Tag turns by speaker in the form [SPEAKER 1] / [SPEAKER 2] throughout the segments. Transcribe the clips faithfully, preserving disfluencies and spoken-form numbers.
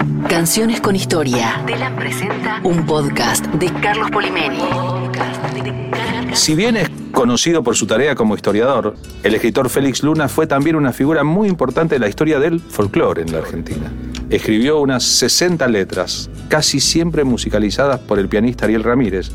[SPEAKER 1] Canciones con historia. Telam presenta un podcast de Carlos Polimeni.
[SPEAKER 2] Si bien es conocido por su tarea como historiador, el escritor Félix Luna fue también una figura muy importante de la historia del folclore en la Argentina. Escribió unas sesenta letras, casi siempre musicalizadas por el pianista Ariel Ramírez,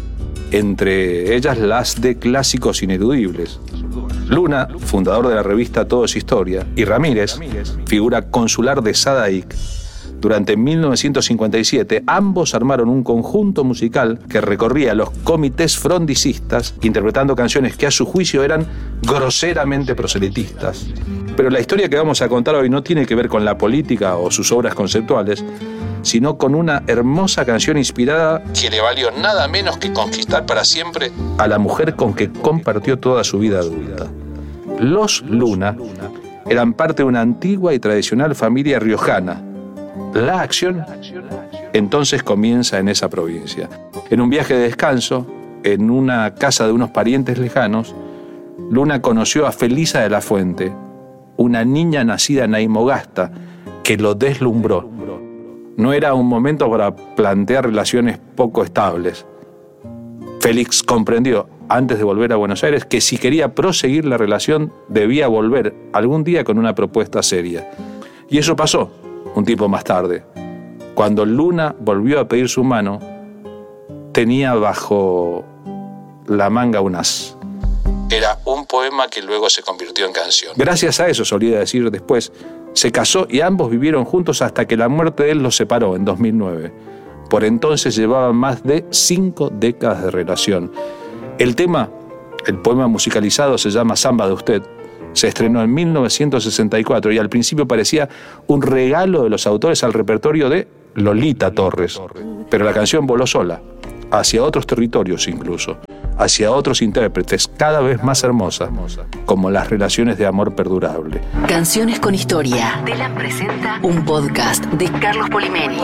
[SPEAKER 2] entre ellas las de clásicos ineludibles. Luna, fundador de la revista Todo es Historia, y Ramírez, figura consular de Sadaic. Durante mil novecientos cincuenta y siete, ambos armaron un conjunto musical que recorría los comités frondicistas, interpretando canciones que a su juicio eran groseramente proselitistas. Pero la historia que vamos a contar hoy no tiene que ver con la política o sus obras conceptuales, sino con una hermosa canción inspirada que le valió nada menos que conquistar para siempre a la mujer con que compartió toda su vida adulta. Los Luna eran parte de una antigua y tradicional familia riojana. La acción entonces comienza en esa provincia. En un viaje de descanso, en una casa de unos parientes lejanos, Luna conoció a Felisa de la Fuente, una niña nacida en Aymogasta que lo deslumbró. No era un momento para plantear relaciones poco estables. Félix comprendió, antes de volver a Buenos Aires, que si quería proseguir la relación, debía volver algún día con una propuesta seria. Y eso pasó un tiempo más tarde. Cuando Luna volvió a pedir su mano, tenía bajo la manga un as. Era un poema que luego se convirtió en canción. Gracias a eso, solía decir después, se casó y ambos vivieron juntos hasta que la muerte de él los separó en dos mil nueve. Por entonces llevaban más de cinco décadas de relación. El tema, el poema musicalizado, se llama Samba de Usted. Se estrenó en mil novecientos sesenta y cuatro y al principio parecía un regalo de los autores al repertorio de Lolita Torres. Pero la canción voló sola, hacia otros territorios incluso, hacia otros intérpretes cada vez más hermosas, como las relaciones de amor perdurable.
[SPEAKER 1] Canciones con historia. Telam presenta un podcast de Carlos Polimeni.